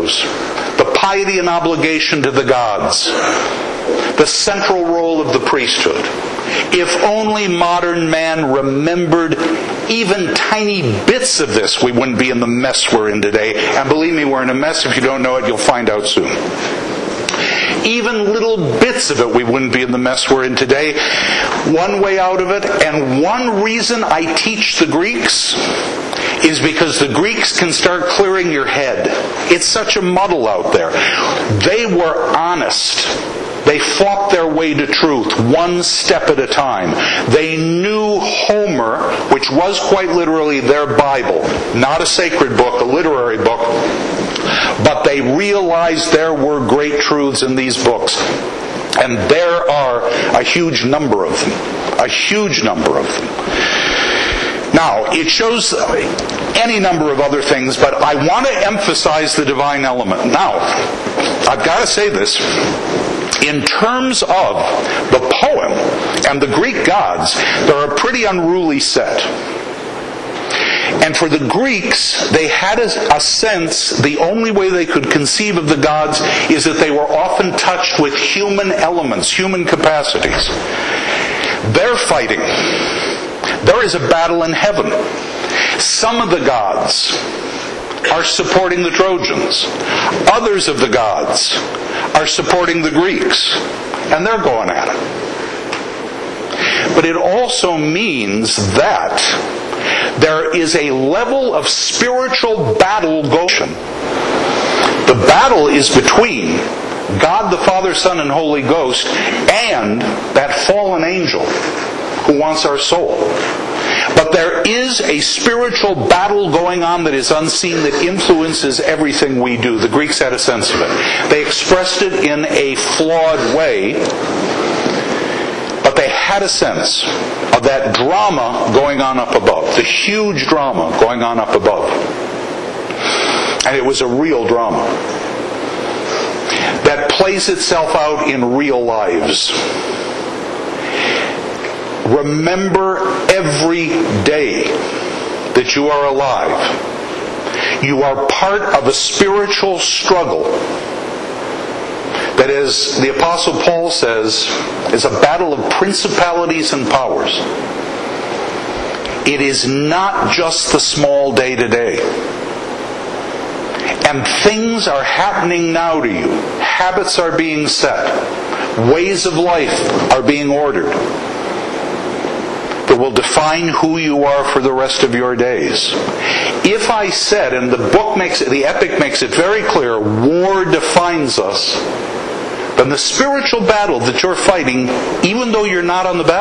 heroes, the piety and obligation to the gods, the central role of the priesthood. If only modern man remembered even tiny bits of this, we wouldn't be in the mess we're in today. And believe me, we're in a mess. If you don't know it, you'll find out soon. Even little bits of it, we wouldn't be in the mess we're in today. One way out of it, and one reason I teach the Greeks, is because the Greeks can start clearing your head. It's such a muddle out there. They were honest. They fought their way to truth, one step at a time. They knew Homer, which was quite literally their Bible, not a sacred book, a literary book, but they realized there were great truths in these books. And there are a huge number of them. A huge number of them. Now, it shows any number of other things, but I want to emphasize the divine element. Now, I've got to say this. In terms of the poem and the Greek gods, they're a pretty unruly set. And for the Greeks, they had a sense, the only way they could conceive of the gods is that they were often touched with human elements, human capacities. They're fighting. There is a battle in heaven. Some of the gods are supporting the Trojans. Others of the gods are supporting the Greeks. And they're going at it. But it also means that there is a level of spiritual battle going. The battle is between God the Father, Son, and Holy Ghost and that fallen angel who wants our soul. But there is a spiritual battle going on that is unseen that influences everything we do. The Greeks had a sense of it. They expressed it in a flawed way, but they had a sense of that drama going on up above, the huge drama going on up above. And it was a real drama that plays itself out in real lives. Remember every day that you are alive. You are part of a spiritual struggle that, as the Apostle Paul says, is a battle of principalities and powers. It is not just the small day-to-day. And things are happening now to you. Habits are being set. Ways of life are being ordered that will define who you are for the rest of your days. If I said, and the epic makes it very clear, war defines us, then the spiritual battle that you're fighting, even though you're not on the